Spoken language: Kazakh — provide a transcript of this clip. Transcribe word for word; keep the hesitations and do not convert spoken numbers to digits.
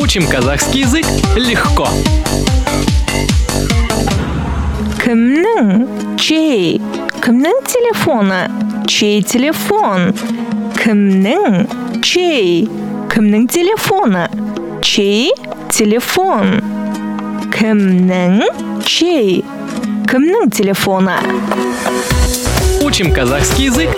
Учим казахский язык легко. Кімнің? Чей? Кімнің телефоны? Чей телефон? Кімнің? Чей? Кімнің телефоны? Чей телефон? Кімнің? Чей? Кімнің телефоны? Учим казахский язык